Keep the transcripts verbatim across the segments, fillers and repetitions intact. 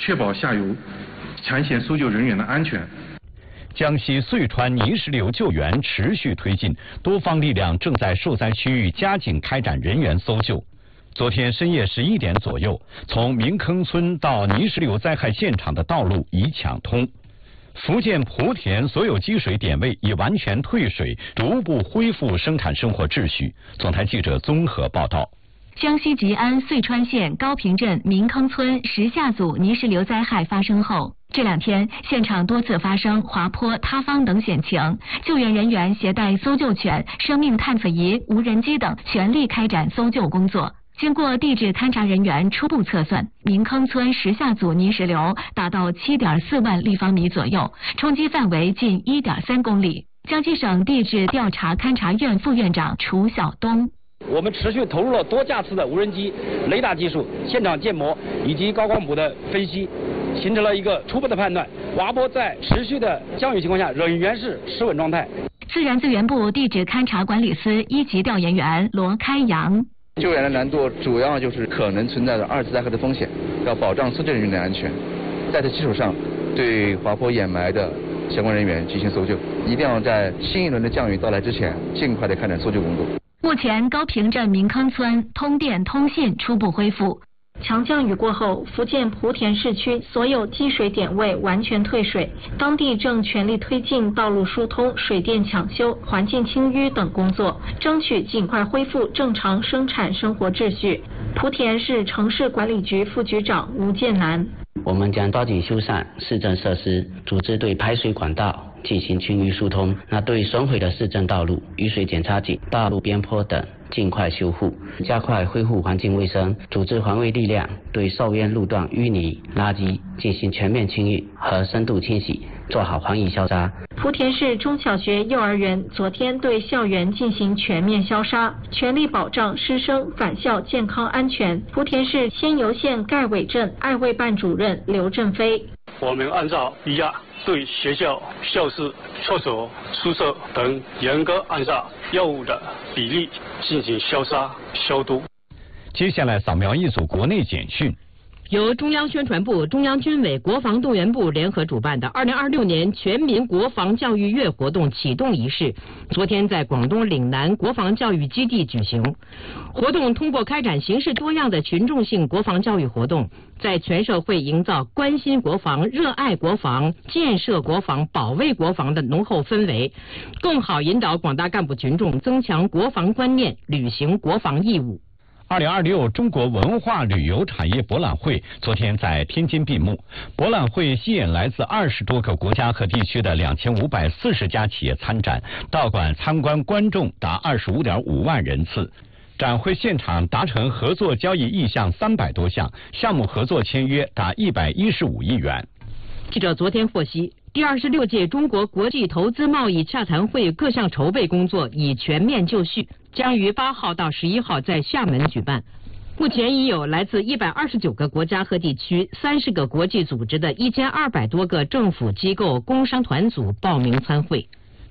确保下游前线搜救人员的安全。 江西遂川泥石流救援持续推进，多方力量正在受灾区域加紧开展人员搜救。昨天深夜十一点左右，从明坑村到泥石流灾害现场的道路已抢通。福建莆田所有积水点位已完全退水，逐步恢复生产生活秩序。总台记者综合报道。 江西吉安遂川县高坪镇明坑村石下组泥石流灾害发生后，这两天现场多次发生滑坡、塌方等险情，救援人员携带搜救犬、生命探测仪、无人机等全力开展搜救工作。经过地质勘察人员初步测算，明坑村石下组泥石流达到 七点四万立方米左右，冲击范围近 一点三公里。江西省地质调查勘察院副院长楚晓东。 我们持续投入了多架次的无人机、雷达技术、现场建模以及高光谱的分析，形成了一个初步的判断：滑坡在持续的降雨情况下仍然是失稳状态。 自然资源部地质勘察管理司一级调研员罗开阳。 救援的难度主要就是可能存在的二次灾害的风险，要保障搜救人员的安全。在这基础上，对滑坡掩埋的相关人员进行搜救，一定要在新一轮的降雨到来之前，尽快的开展搜救工作。 目前高坪镇明坑村通电通信初步恢复。 强降雨过后，福建莆田市区所有积水点位完全退水，当地正全力推进道路疏通、水电抢修、环境清淤等工作，争取尽快恢复正常生产生活秩序。莆田市城市管理局副局长吴建南： 我们将抓紧修缮市政设施，组织对排水管道进行清淤疏通。那对损毁的市政道路、雨水检查井、道路边坡等尽快修复，加快恢复环境卫生，组织环卫力量对受冤路段淤泥、垃圾进行全面清运和深度清洗，做好防疫消杀。 莆田市中小学、幼儿园昨天对校园进行全面消杀，全力保障师生返校健康安全。莆田市仙游县盖尾镇爱卫办主任刘振飞： 我们按照一样对学校、校室、厕所、宿舍等严格按照药物的比例进行消杀消毒。 接下来扫描一组国内简讯。 由中央宣传部、中央军委国防动员部联合主办的二零二六年全民国防教育月活动启动仪式，昨天在广东岭南国防教育基地举行。活动通过开展形式多样的群众性国防教育活动，在全社会营造关心国防、热爱国防、建设国防、保卫国防的浓厚氛围，更好引导广大干部群众增强国防观念，履行国防义务。 二零二六中国文化旅游产业博览会昨天在天津闭幕。博览会吸引来自二十多个国家和地区的两千五百四十家企业参展，到馆参观观众达二十五点五万人次。展会现场达成合作交易意向三百多项，项目合作签约达一百一十五亿元。 记者昨天获悉，第二十六届中国国际投资贸易洽谈会各项筹备工作已全面就绪，将于八号到十一号在厦门举办。目前已有来自一百二十九个国家和地区、三十个国际组织的一千二百多个政府机构、工商团组报名参会。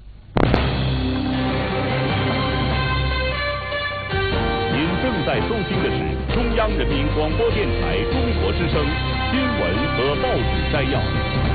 您正在收听的是中央人民广播电台中国之声新闻和报纸摘要。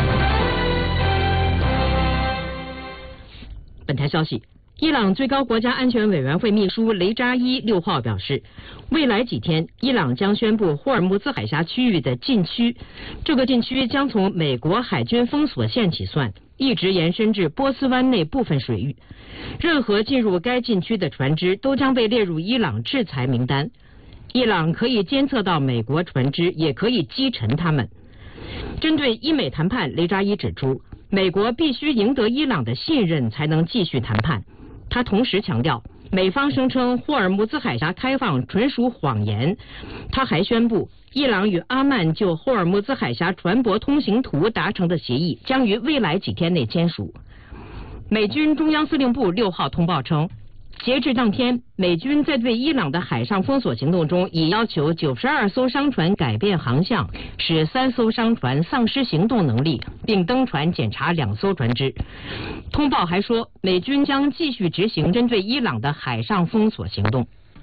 本台消息，伊朗最高国家安全委员会秘书雷扎伊六号表示，未来几天，伊朗将宣布霍尔木兹海峡区域的禁区，这个禁区将从美国海军封锁线起算，一直延伸至波斯湾内部分水域。任何进入该禁区的船只都将被列入伊朗制裁名单。伊朗可以监测到美国船只，也可以击沉它们。针对伊美谈判，雷扎伊指出，美国必须赢得伊朗的信任才能继续谈判。他同时强调，美方声称霍尔木兹海峡开放纯属谎言。他还宣布，伊朗与阿曼就霍尔木兹海峡船舶通行图达成的协议将于未来几天内签署。美军中央司令部六号通报称，截至当天，美军在对伊朗的海上封锁行动中，已要求九十二艘商船改变航向，使三艘商船丧失行动能力，并登船检查两艘船只。通报还说，美军将继续执行针对伊朗的海上封锁行动。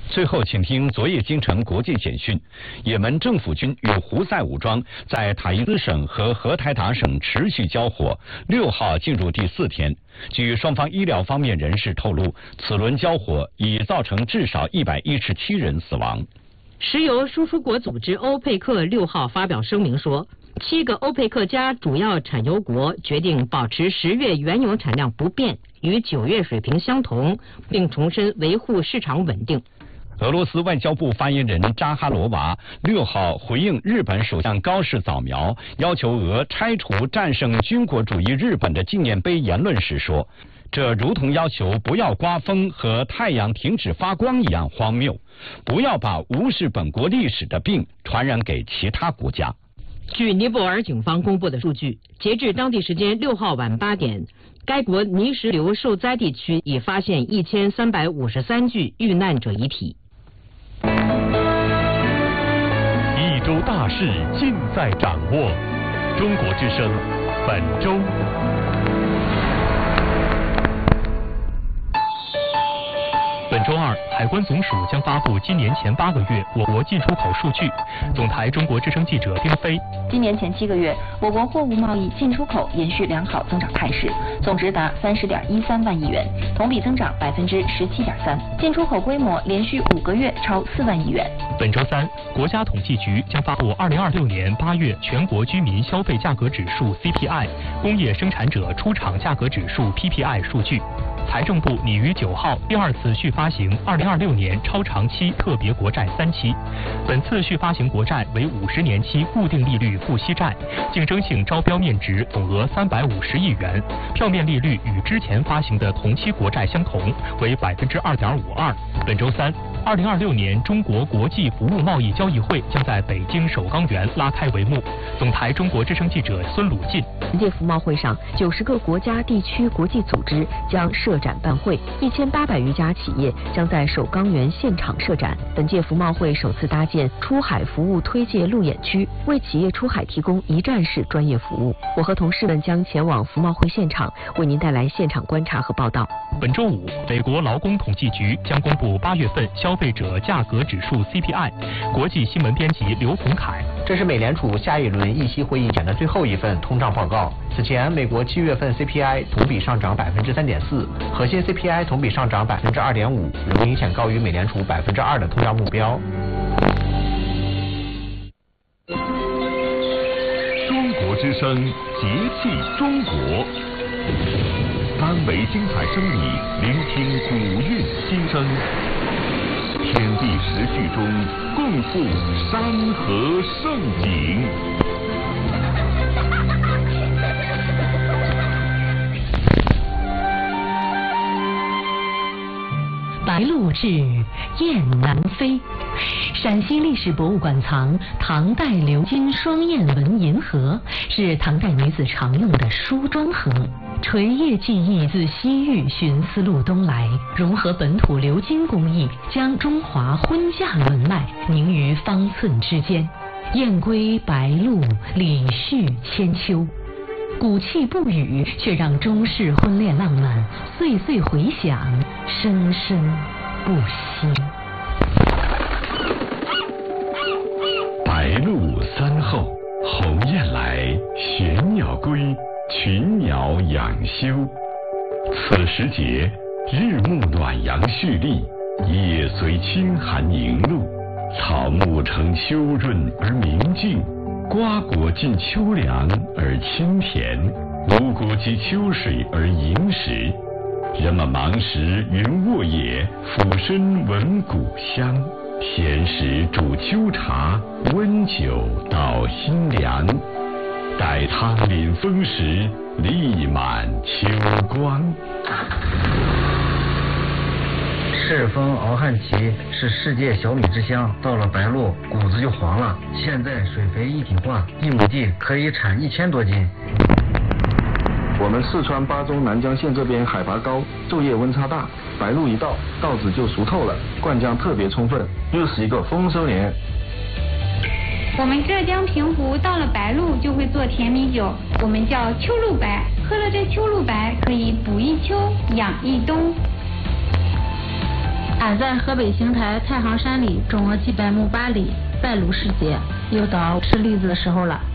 最后，请听昨夜京城国际简讯：也门政府军与胡塞武装在塔伊兹省和荷台达省持续交火，六号进入第四天。据双方医疗方面人士透露，此轮交火已造成至少一百一十七人死亡。 石油输出国组织欧佩克六号发表声明说，七个欧佩克加主要产油国决定保持十月原油产量不变，与九月水平相同，并重申维护市场稳定。 俄罗斯外交部发言人扎哈罗娃六号回应日本首相高市早苗要求俄拆除战胜军国主义日本的纪念碑言论时说，这如同要求不要刮风和太阳停止发光一样荒谬，不要把无视本国历史的病传染给其他国家。 据尼泊尔警方公布的数据，截至当地时间六号晚八点，该国泥石流受灾地区已发现一千三百五十三具遇难者遗体。 一周大事尽在掌握，中国之声本周。本周二，海关总署将发布今年前八个月我国进出口数据。总台中国之声记者丁飞， 今年前七个月，我国货物贸易进出口延续良好增长态势，总值达三十点一三万亿元，同比增长百分之十七点三，进出口规模连续五个月超四万亿元。 本周三，国家统计局将发布二零二六年八月全国居民消费价格指数 C P I、工业生产者出厂价格指数 P P I 数据。财政部拟于九号第二次续发行二零二六年超长期特别国债三期，本次续发行国债为五十年期固定利率付息债，竞争性招标面值总额三百五十亿元，票面利率与之前发行的同期国债相同，为百分之二点五二。本周三，二零二六年中国国际服务贸易交易会将在北京首钢园拉开帷幕。总台中国之声记者孙鲁进。 本届服贸会上，九十个国家、地区、国际组织将设展办会，一千八百余家企业将在首钢园现场设展。本届服贸会首次搭建出海服务推介路演区，为企业出海提供一站式专业服务。我和同事们将前往服贸会现场，为您带来现场观察和报道。 本周五，美国劳工统计局将公布八月份消费者价格指数 C P I。国际新闻编辑刘洪凯。 这是美联储下一轮议息会议前的最后一份通胀报告。此前，美国七月份 C P I 同比上涨百分之三点四，核心 C P I 同比上涨百分之二点五，仍明显高于美联储百分之二的通胀目标。 中国之声，节气中国，三维精彩声理，聆听古韵心声。天地时序中，共赴山河盛景。 白鹭至，雁南飞。陕西历史博物馆藏唐代鎏金双燕纹银盒，是唐代女子常用的梳妆盒。垂叶技艺自西域寻丝路东来，融合本土鎏金工艺，将中华婚嫁轮脉凝于方寸之间。燕归白鹭，礼序千秋。古气不语，却让中式婚恋浪漫岁岁回响，生生不息。 白鹭三后，鸿雁来，玄鸟归，群鸟养休。此时节，日暮暖阳蓄力，夜随清寒凝露，草木呈秋润而明净，瓜果尽秋凉而清甜，五谷及秋水而盈实。人们忙时云卧野，俯身闻谷香。闲时煮秋茶，温酒捣心凉。待汤临风时，力满秋光。 赤峰敖汉旗是世界小米之乡，到了白露谷子就黄了。现在水肥一体化，一亩地可以产一千多斤。 我们四川巴中南江县这边海拔高，昼夜温差大，白露一到，稻子就熟透了，灌浆特别充分，又是一个丰收年。 我们浙江平湖到了白露就会做甜米酒，我们叫秋露白，喝了这秋露白可以补一秋，养一冬。 俺在河北邢台太行山里种了几百亩八里，拜鲁时节，又到吃栗子的时候了。